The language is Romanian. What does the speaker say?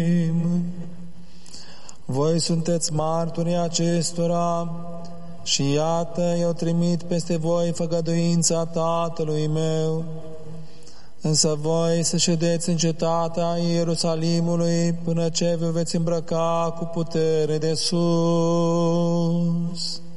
Voi sunteți martorii acestora și iată, eu trimit peste voi făgăduința Tatălui meu. Însă voi să ședeți în cetatea Ierusalimului până ce vă veți îmbrăca cu putere de sus.